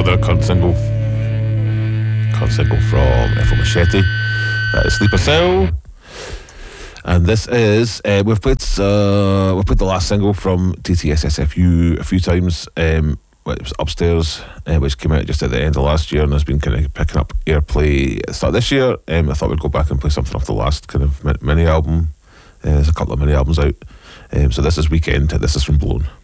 another current single from FO Machete. That is Sleeper Cell. And this is we've played the last single from TTSSFU a few times. It was Upstairs, which came out just at the end of last year and has been kind of picking up airplay at the start of this year. I thought we'd go back and play something off the last kind of mini album. There's a couple of mini albums out. So this is Weekend. This is from Blown.